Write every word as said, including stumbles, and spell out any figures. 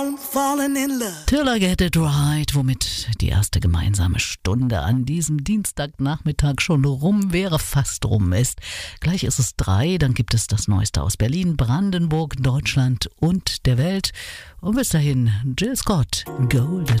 Falling in love. Till I Get It Right, womit die erste gemeinsame Stunde an diesem Dienstagnachmittag schon rum wäre, fast rum ist. Gleich ist es drei, dann gibt es das Neueste aus Berlin, Brandenburg, Deutschland und der Welt. Und bis dahin, Jill Scott, Golden.